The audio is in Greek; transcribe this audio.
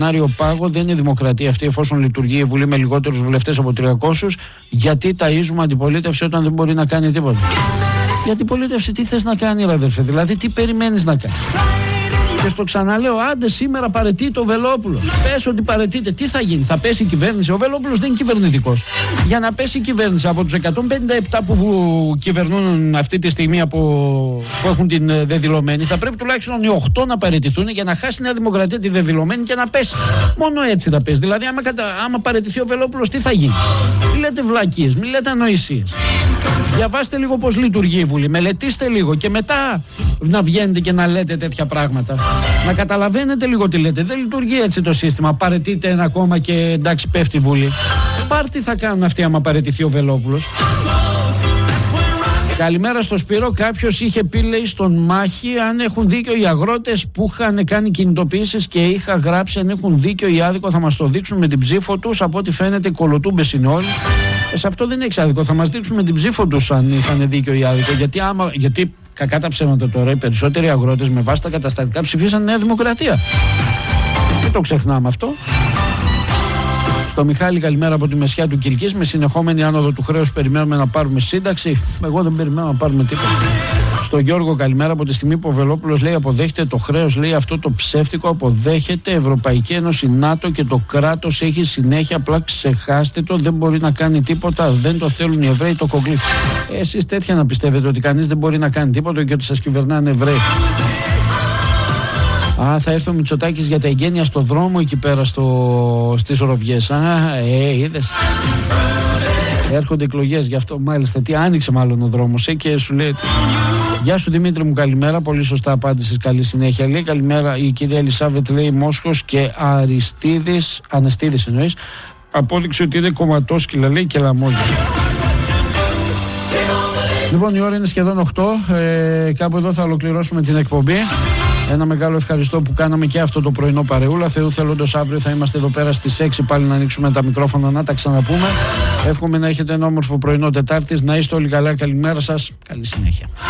πάγο. Δεν είναι δημοκρατία αυτή εφόσον λειτουργεί η Βουλή με λιγότερους βουλευτές από 300. Γιατί ταΐζουμε αντιπολίτευση όταν δεν μπορεί να κάνει τίποτα? Η αντιπολίτευση τι θες να κάνει, ρε αδερφέ? Δηλαδή τι περιμένεις να κάνει? Και στο ξαναλέω, άντε σήμερα παραιτείται ο Βελόπουλος. Πες ότι παραιτείται, τι θα γίνει? Θα πέσει η κυβέρνηση? Ο Βελόπουλος δεν είναι κυβερνητικός. Για να πέσει η κυβέρνηση από τους 157 που κυβερνούν αυτή τη στιγμή που έχουν την δεδηλωμένη, θα πρέπει τουλάχιστον οι 8 να παραιτηθούν για να χάσει η Νέα Δημοκρατία τη δεδηλωμένη και να πέσει. Μόνο έτσι θα πέσει. Δηλαδή, άμα παραιτηθεί ο Βελόπουλος, τι θα γίνει? Μη λέτε βλακίες, μη λέτε ανοησίες. Διαβάστε λίγο πώς λειτουργεί η Βουλή. Μελετήστε λίγο και μετά να βγαίνετε και να λέτε τέτοια πράγματα. Να καταλαβαίνετε λίγο τι λέτε. Δεν λειτουργεί έτσι το σύστημα. Παραιτείται ένα κόμμα και εντάξει πέφτει η Βουλή. Πάρτι θα κάνουν αυτοί άμα παραιτηθεί ο Βελόπουλος. Καλημέρα στο Σπύρο. Κάποιος είχε πει, λέει, στον Μάχη αν έχουν δίκιο οι αγρότες που είχαν κάνει κινητοποιήσεις και είχα γράψει αν έχουν δίκιο ή άδικο θα μας το δείξουν με την ψήφο τους. Από ό,τι φαίνεται κολοτούμπες είναι όλοι. Σε αυτό δεν έχεις άδικο. Θα μας δείξουν με την ψήφο τους αν είχαν δίκιο ή άδικο. Γιατί κακά τα ψέματα τώρα, οι περισσότεροι αγρότες με βάση τα καταστατικά ψηφίσαν Νέα Δημοκρατία. Δεν το ξεχνάμε αυτό. Στο Μιχάλη, καλημέρα από τη Μεσιά του Κιλκής. Με συνεχόμενη άνοδο του χρέους περιμένουμε να πάρουμε σύνταξη. Εγώ δεν περιμένω να πάρουμε τίποτα. Στο Γιώργο, καλημέρα. Από τη στιγμή που ο Βελόπουλος λέει αποδέχεται το χρέος, λέει αυτό το ψεύτικο, αποδέχεται Ευρωπαϊκή Ένωση, ΝΑΤΟ και το κράτος έχει συνέχεια. Απλά ξεχάστε το, δεν μπορεί να κάνει τίποτα. Δεν το θέλουν οι Εβραίοι, το κογκλίφ. Εσείς τέτοια να πιστεύετε ότι κανείς δεν μπορεί να κάνει τίποτα και ότι σας κυβερνάνε Εβραίοι? Θα έρθει ο Μητσοτάκης για τα εγγένεια στο δρόμο εκεί πέρα στις Ροβιές. Είδες. Έρχονται εκλογές γι' αυτό, μάλιστα. Τι άνοιξε μάλλον ο δρόμος και σου λέει. Γεια σου Δημήτρη μου, καλημέρα. Πολύ σωστά απάντησες, καλή συνέχεια. Λέει καλημέρα η κυρία Ελισάβετ, λέει Μόσχος και Ανεστίδης εννοείς. Απόδειξε ότι είναι κομματόσκυλα, λέει, και λαμόγια. Λοιπόν, η ώρα είναι σχεδόν 8. Κάπου εδώ θα ολοκληρώσουμε την εκπομπή. Ένα μεγάλο ευχαριστώ που κάναμε και αυτό το πρωινό παρεούλα. Θεού θέλοντος αύριο θα είμαστε εδώ πέρα στις 6 πάλι να ανοίξουμε τα μικρόφωνα να τα ξαναπούμε. Εύχομαι να έχετε ένα όμορφο πρωινό Τετάρτης. Να είστε όλοι καλά. Καλημέρα σας. Καλή συνέχεια.